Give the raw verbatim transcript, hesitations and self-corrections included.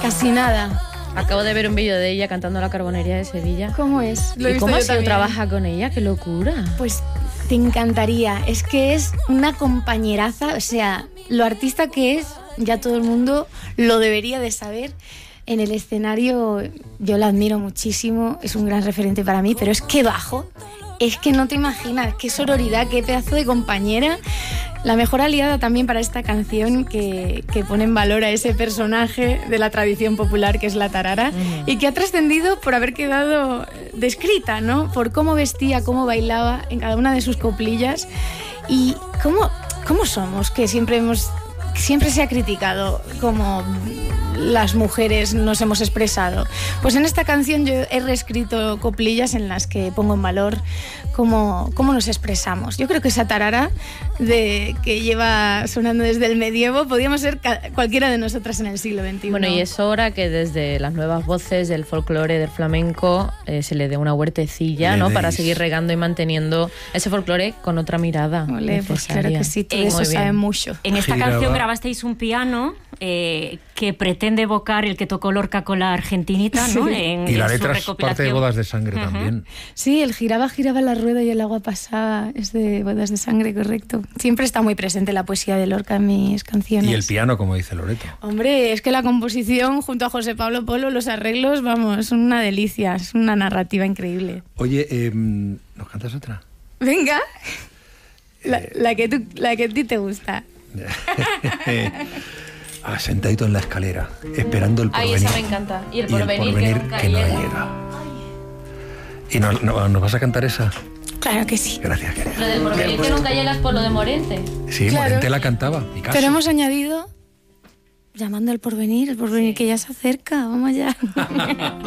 Casi nada. Acabo de ver un vídeo de ella cantando La Carbonería de Sevilla. ¿Cómo es? Lo he ¿Y visto cómo yo ha sido también. trabajar con ella? ¡Qué locura! Pues te encantaría. Es que es una compañeraza, o sea, lo artista que es, ya todo el mundo lo debería de saber. En el escenario yo la admiro muchísimo, es un gran referente para mí, pero es que bajo, es que no te imaginas, qué sororidad, qué pedazo de compañera. La mejor aliada también para esta canción que, que pone en valor a ese personaje de la tradición popular que es la tarara, uh-huh. y que ha trascendido por haber quedado descrita, ¿no? Por cómo vestía, cómo bailaba en cada una de sus coplillas y cómo, cómo somos, que siempre hemos... Siempre se ha criticado cómo las mujeres nos hemos expresado. Pues en esta canción yo he reescrito coplillas en las que pongo en valor cómo, cómo nos expresamos. Yo creo que esa tarara de, que lleva sonando desde el medievo podríamos ser ca- cualquiera de nosotras en el siglo veintiuno. Bueno, y es hora que desde las nuevas voces del folclore, del flamenco, eh, se le dé una huertecilla, ¿no? Para seguir regando y manteniendo ese folclore con otra mirada. Olé, pues claro que sí, tú eh, eso sabes mucho. En esta Giraba. canción grabasteis un piano eh, que pretende evocar el que tocó Lorca con la argentinita, ¿no? Sí. En, Y la en su letra es recopilación. parte de Bodas de Sangre, uh-huh. también. Sí, el giraba, giraba la rueda y el agua pasaba, es de Bodas de Sangre, correcto. Siempre está muy presente la poesía de Lorca en mis canciones. Y el piano, como dice Loreto. Hombre, es que la composición junto a José Pablo Polo, los arreglos, vamos, son una delicia, es una narrativa increíble. Oye, eh, ¿nos cantas otra? Venga, la, Eh, la, que tú, la que a ti te gusta. Ah, sentadito en la escalera, esperando el Ay, porvenir. esa me encanta. Y el Y el porvenir, porvenir que nunca que no llega. llega. ¿Y no, no- nos vas a cantar esa? Claro que sí. Gracias, querida. Lo del porvenir que nunca llegas por lo de Morente. Sí, Claro. Morente la cantaba, Picasso. Pero hemos añadido, llamando al porvenir, el porvenir que ya se acerca, vamos ya.